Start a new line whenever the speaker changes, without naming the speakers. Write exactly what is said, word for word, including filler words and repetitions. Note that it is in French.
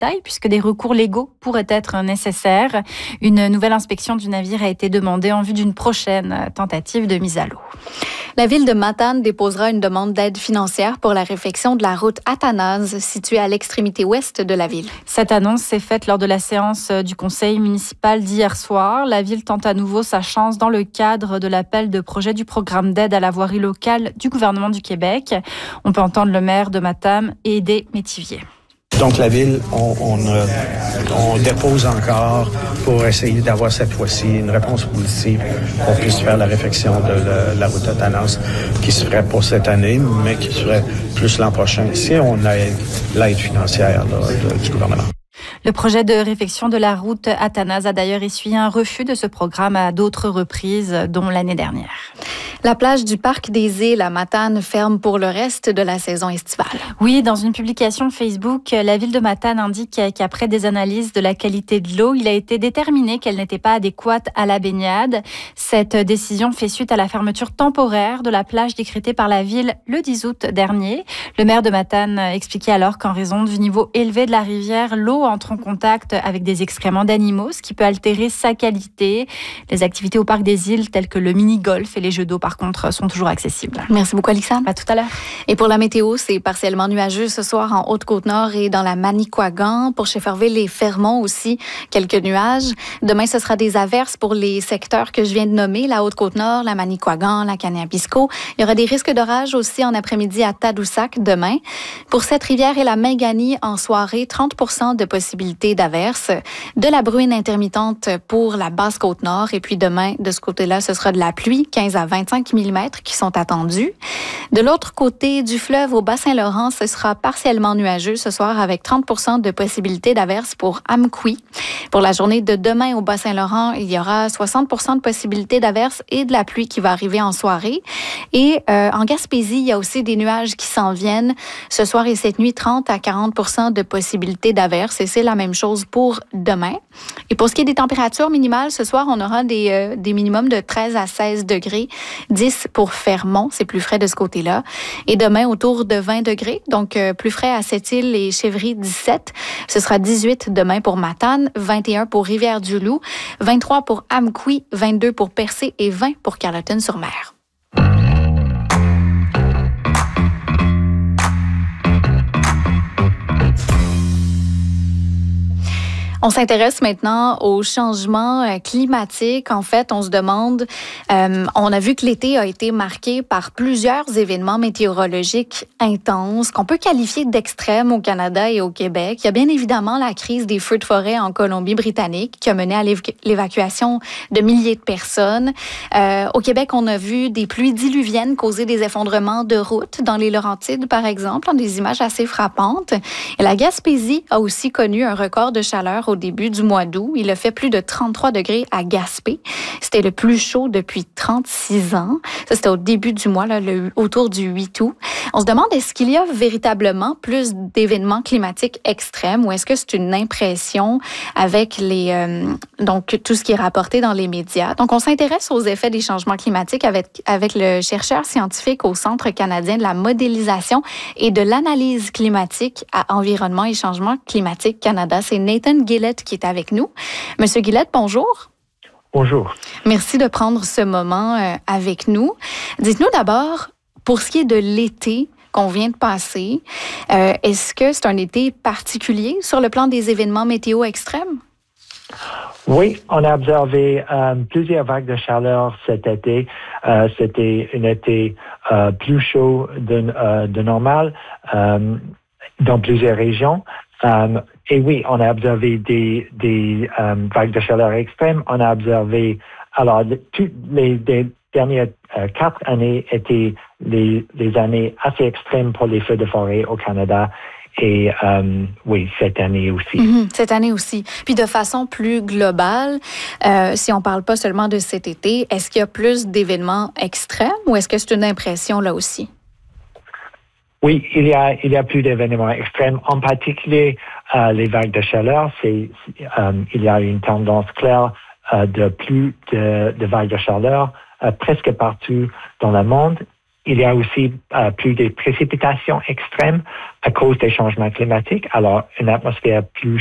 taille puisque des recours légaux pourraient être nécessaires. Une nouvelle inspection du navire a été demandée en vue d'une prochaine tentative de mise à l'eau.
La ville de Matane déposera une demande d'aide financière pour la réfection de la route Athanase, située à l'extrémité ouest de la ville.
Cette annonce s'est faite lors de la séance du conseil municipal d'hier soir. La ville tente à nouveau sa chance dans le cadre de l'appel de projet du programme d'aide à la voirie locale du gouvernement du Québec. On peut entendre le maire de Matane, Aidé Métivier.
Donc la ville, on, on, euh, on dépose encore pour essayer d'avoir cette fois-ci une réponse positive qu'on puisse faire la réfection de la, la route Athanase qui se ferait pour cette année, mais qui se ferait plus l'an prochain si on a l'aide financière là, de, du gouvernement.
Le projet de réfection de la route Athanase a d'ailleurs essuyé un refus de ce programme à d'autres reprises, dont l'année dernière.
La plage du Parc des Îles à Matane ferme pour le reste de la saison estivale.
Oui, dans une publication Facebook, la ville de Matane indique qu'après des analyses de la qualité de l'eau, il a été déterminé qu'elle n'était pas adéquate à la baignade. Cette décision fait suite à la fermeture temporaire de la plage décrétée par la ville le dix août dernier. Le maire de Matane expliquait alors qu'en raison du niveau élevé de la rivière, l'eau entre en contact avec des excréments d'animaux, ce qui peut altérer sa qualité. Les activités au Parc des Îles, telles que le mini-golf et les jeux d'eau, par contre, sont toujours accessibles.
Merci beaucoup, Alexandre.
À tout à l'heure.
Et pour la météo, c'est partiellement nuageux ce soir en Haute-Côte-Nord et dans la Manicouagan. Pour Shefferville et Fermont aussi, quelques nuages. Demain, ce sera des averses pour les secteurs que je viens de nommer, la Haute-Côte-Nord, la Manicouagan, la Kaniapisco. Il y aura des risques d'orage aussi en après-midi à Tadoussac demain. Pour Cette-Rivière et la Mingani, en soirée, trente pour cent de possibilité d'averses. De la bruine intermittente pour la Basse-Côte-Nord. Et puis demain, de ce côté-là, ce sera de la pluie, quinze à vingt-cinq millimètres qui sont attendus. De l'autre côté du fleuve, au Bas-Saint-Laurent, ce sera partiellement nuageux ce soir avec trente pour cent de possibilité d'averses pour Amqui. Pour la journée de demain au Bas-Saint-Laurent, il y aura soixante pour cent de possibilité d'averses et de la pluie qui va arriver en soirée. Et euh, en Gaspésie, il y a aussi des nuages qui s'en viennent. Ce soir et cette nuit, trente à quarante pour cent de possibilité d'averses et c'est la même chose pour demain. Et pour ce qui est des températures minimales, ce soir, on aura des, euh, des minimums de treize à seize degrés. dix pour Fermont, c'est plus frais de ce côté-là. Et demain, autour de vingt degrés, donc euh, plus frais à Sept-Îles et Chevry, dix-sept. Ce sera dix-huit demain pour Matane, vingt et un pour Rivière-du-Loup, vingt-trois pour Amqui, vingt-deux pour Percé et vingt pour Carleton-sur-Mer. On s'intéresse maintenant au changement climatique. En fait, on se demande, euh, on a vu que l'été a été marqué par plusieurs événements météorologiques intenses qu'on peut qualifier d'extrêmes au Canada et au Québec. Il y a bien évidemment la crise des feux de forêt en Colombie-Britannique qui a mené à l'évacuation de milliers de personnes. Euh, au Québec, on a vu des pluies diluviennes causer des effondrements de routes dans les Laurentides, par exemple, en des images assez frappantes. Et la Gaspésie a aussi connu un record de chaleur au début du mois d'août. Il a fait plus de trente-trois degrés à Gaspé. C'était le plus chaud depuis trente-six ans. Ça, c'était au début du mois, là, le, autour du huit août. On se demande, est-ce qu'il y a véritablement plus d'événements climatiques extrêmes ou est-ce que c'est une impression avec les, euh, donc, tout ce qui est rapporté dans les médias? Donc, on s'intéresse aux effets des changements climatiques avec, avec le chercheur scientifique au Centre canadien de la modélisation et de l'analyse climatique à Environnement et Changement climatique Canada. C'est Nathan Gillett qui est avec nous. Monsieur Gillett, bonjour.
Bonjour.
Merci de prendre ce moment euh, avec nous. Dites-nous d'abord, pour ce qui est de l'été qu'on vient de passer, euh, est-ce que c'est un été particulier sur le plan des événements météo extrêmes?
Oui, on a observé euh, plusieurs vagues de chaleur cet été. Euh, c'était un été euh, plus chaud de, euh, de normal euh, dans plusieurs régions. Um, et oui, on a observé des, des um, vagues de chaleur extrêmes. On a observé, alors, toutes les, les dernières euh, quatre années étaient les, les années assez extrêmes pour les feux de forêt au Canada. Et um, oui, cette année aussi.
Mm-hmm, cette année aussi. Puis de façon plus globale, euh, si on ne parle pas seulement de cet été, est-ce qu'il y a plus d'événements extrêmes ou est-ce que c'est une impression là aussi?
Oui, il y a, il y a plus d'événements extrêmes, en particulier euh, les vagues de chaleur. C'est, euh, il y a une tendance claire euh, de plus de, de vagues de chaleur euh, presque partout dans le monde. il y a aussi euh, plus de précipitations extrêmes à cause des changements climatiques. Alors, une atmosphère plus